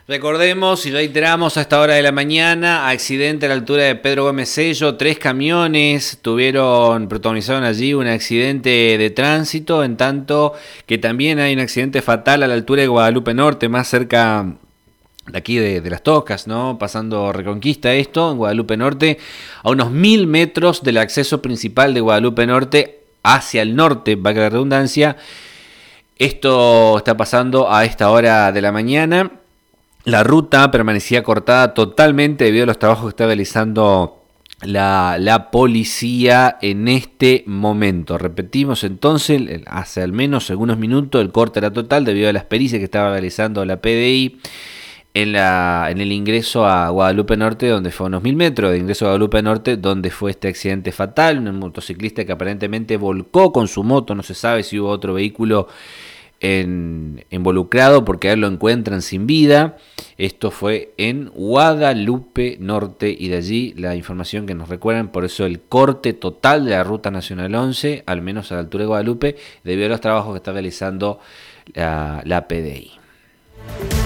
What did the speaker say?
Recordemos y reiteramos a esta hora de la mañana, accidente a la altura de Pedro Gómez Sello, 3 camiones protagonizaron allí un accidente de tránsito, en tanto que también hay un accidente fatal a la altura de Guadalupe Norte, más cerca de aquí de Las Toscas, ¿no? Pasando Reconquista esto, en Guadalupe Norte, a unos 1000 metros del acceso principal de Guadalupe Norte hacia el norte, valga la redundancia. Esto está pasando a esta hora de la mañana. La ruta permanecía cortada totalmente debido a los trabajos que está realizando la policía en este momento. Repetimos entonces, hace al menos algunos minutos el corte era total debido a las pericias que estaba realizando la PDI en el ingreso a Guadalupe Norte, donde fue a unos 1000 metros de ingreso a Guadalupe Norte, donde fue este accidente fatal. Un motociclista que aparentemente volcó con su moto, no se sabe si hubo otro vehículo involucrado, porque a él lo encuentran sin vida. Esto fue en Guadalupe Norte, y de allí la información que nos recuerdan. Por eso el corte total de la Ruta Nacional 11, al menos a la altura de Guadalupe, debido a los trabajos que está realizando la PDI.